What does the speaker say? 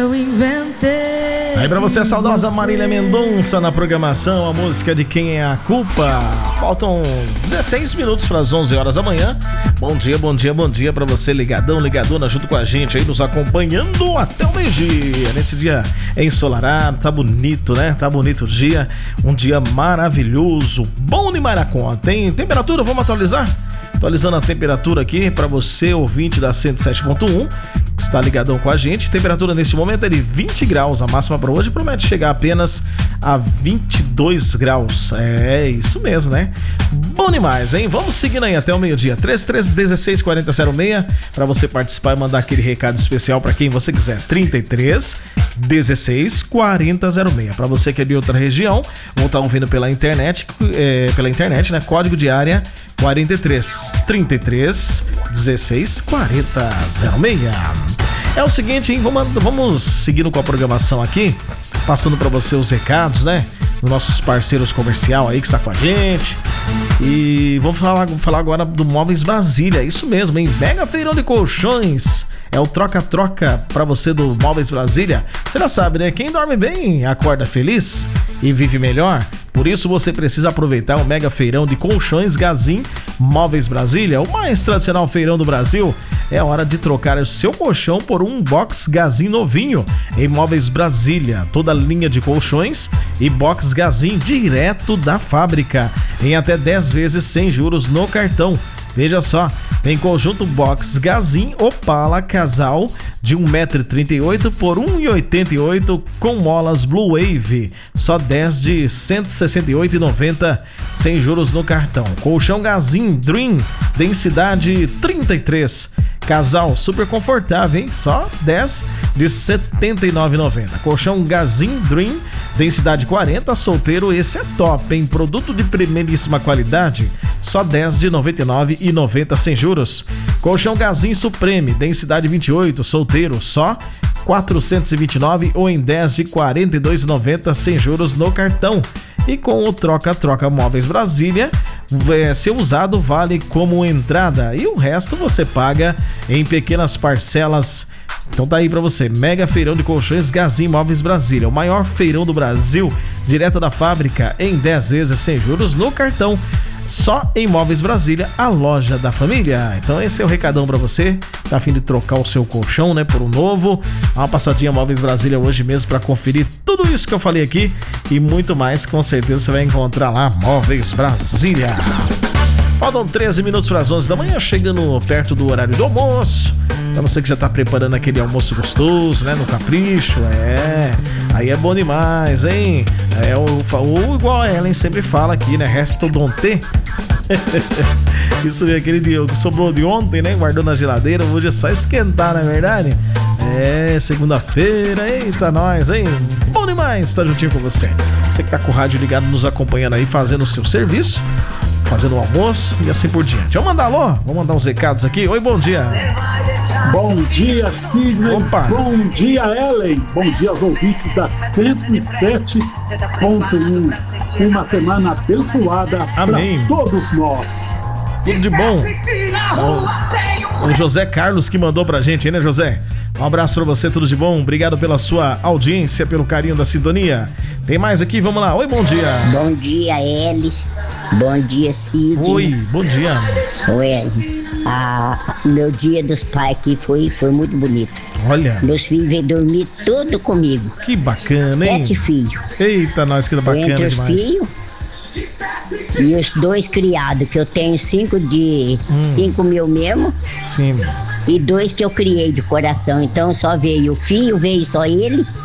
eu inventei. Aí pra você, a saudosa Marília Mendonça na programação, a música de Quem é a Culpa. Faltam 16 minutos para as 11 horas da manhã. Bom dia, bom dia, bom dia pra você, ligadão, ligadona, junto com a gente aí, nos acompanhando até o meio-dia. Nesse dia ensolarado, tá bonito, né? Tá bonito o dia, um dia maravilhoso, bom demais na conta. Tem temperatura, vamos atualizar? Atualizando a temperatura aqui para você, ouvinte da 107.1, que está ligadão com a gente. Temperatura neste momento é de 20 graus. A máxima para hoje promete chegar apenas a 22 graus. É isso mesmo, né? Bom demais, hein? Vamos seguindo aí até o meio-dia. 33164006 para você participar e mandar aquele recado especial para quem você quiser. 33164006. Para você que é de outra região ou tá ouvindo pela internet, né? Código de área 43 33 16 40 06. É o seguinte, hein? Vamos seguindo com a programação aqui, passando para você os recados, né? Dos nossos parceiros comercial aí que está com a gente. E vamos falar agora do Móveis Brasília. Isso mesmo, hein? Mega feirão de colchões. É o troca-troca para você do Móveis Brasília. Você já sabe, né? Quem dorme bem acorda feliz e vive melhor. Por isso você precisa aproveitar o mega feirão de colchões Gazin Móveis Brasília, o mais tradicional feirão do Brasil. É hora de trocar o seu colchão por um box Gazin novinho em Móveis Brasília. Toda a linha de colchões e box Gazin direto da fábrica, em até 10 vezes sem juros no cartão. Veja só, tem conjunto box Gazin Opala Casal de 1,38m por 1,88m com molas Blue Wave, só 10 de 168,90 sem juros no cartão. Colchão Gazin Dream, densidade 33, casal super confortável, hein? Só 10 de 79,90. Colchão Gazin Dream, densidade 40, solteiro, esse é top, hein? Produto de primeiríssima qualidade, só 10 de 99,90 sem juros. Colchão Gazin Supreme, densidade 28, solteiro, só 429 ou em 10 de 42,90 sem juros no cartão. E com o troca-troca Móveis Brasília, seu usado vale como entrada e o resto você paga em pequenas parcelas. Então tá aí pra você, mega feirão de colchões Gazin Móveis Brasília, o maior feirão do Brasil, direto da fábrica, em 10 vezes sem juros no cartão. Só em Móveis Brasília, a loja da família. Então esse é o recadão pra você, tá a fim de trocar o seu colchão, né, por um novo. Dá uma passadinha Móveis Brasília hoje mesmo pra conferir tudo isso que eu falei aqui e muito mais, com certeza você vai encontrar lá, Móveis Brasília. Faltam 13 minutos para as 11 da manhã, chegando perto do horário do almoço. Pra você que já tá preparando aquele almoço gostoso, né, no capricho, aí é bom demais, hein? Ou igual a Ellen sempre fala aqui, né, resto donté. Isso é aquele dia que sobrou de ontem, né, guardou na geladeira, hoje é só esquentar, não é verdade? Segunda-feira, eita nós, hein? Bom demais estar juntinho com você. Você que tá com o rádio ligado, nos acompanhando aí, fazendo o seu serviço, fazendo o almoço e assim por diante. Vamos mandar alô? Vamos mandar uns recados aqui. Oi, bom dia. Bom dia, Sidney. Opa. Bom dia, Ellen. Bom dia aos ouvintes da 107.1. Uma semana abençoada para todos nós. Tudo de bom. O José Carlos que mandou pra gente, né, José? Um abraço pra você, tudo de bom. Obrigado pela sua audiência, pelo carinho da sintonia. Tem mais aqui, vamos lá. Oi, bom dia. Bom dia, Elis. Bom dia, Cid. Oi, bom dia. Oi, meu dia dos pais aqui foi muito bonito. Olha. Meus filhos vêm dormir tudo comigo. Que bacana, hein? 7 filhos. Eita, nós, que bacana entre os demais. filhos e os 2 criados, que eu tenho 5 mil mesmo. Sim. E 2 que eu criei de coração. Então só veio o filho, veio só ele.